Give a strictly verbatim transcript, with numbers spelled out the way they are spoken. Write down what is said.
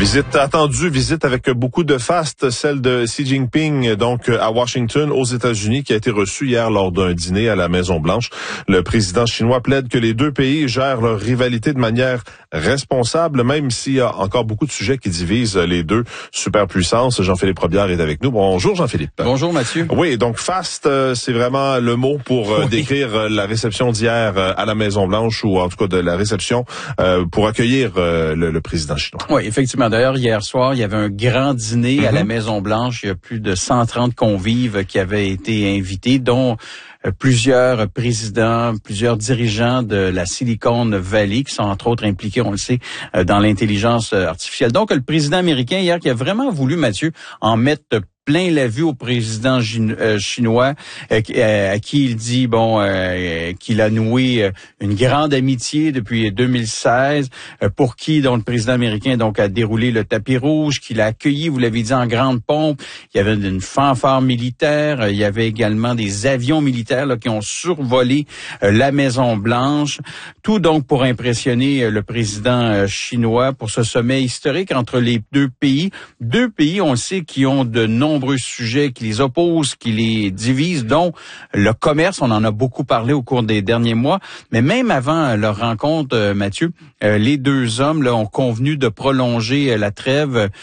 Visite attendue, visite avec beaucoup de faste, celle de Xi Jinping, donc à Washington, aux États-Unis, qui a été reçue hier lors d'un dîner à la Maison-Blanche. Le président chinois plaide que les deux pays gèrent leur rivalité de manière responsable, même s'il y a encore beaucoup de sujets qui divisent les deux superpuissances. Jean-Philippe Robillard est avec nous. Bonjour Jean-Philippe. Bonjour Mathieu. Oui, donc faste, c'est vraiment le mot pour oui. décrire la réception d'hier à la Maison-Blanche, ou en tout cas de la réception pour accueillir le, le président chinois. Oui, effectivement. D'ailleurs, hier soir, il y avait un grand dîner mm-hmm. à la Maison-Blanche. Il y a plus de cent trente convives qui avaient été invités, dont plusieurs présidents, plusieurs dirigeants de la Silicon Valley qui sont entre autres impliqués, on le sait, dans l'intelligence artificielle. Donc, le président américain hier qui a vraiment voulu, Mathieu, en mettre plein la vue au président chinois, à qui il dit bon euh, qu'il a noué une grande amitié depuis deux mille seize, pour qui donc le président américain donc a déroulé le tapis rouge, qu'il a accueilli, vous l'avez dit, en grande pompe. Il y avait une fanfare militaire, il y avait également des avions militaires là, qui ont survolé la Maison Blanche, tout donc pour impressionner le président chinois pour ce sommet historique entre les deux pays. Deux pays, on le sait, qui ont de nombreux nombreux sujets qui les opposent, qui les divisent, dont le commerce. On en a beaucoup parlé au cours des derniers mois. Mais même avant leur rencontre, euh, Mathieu, euh, les deux hommes là, ont convenu de prolonger euh, la trêve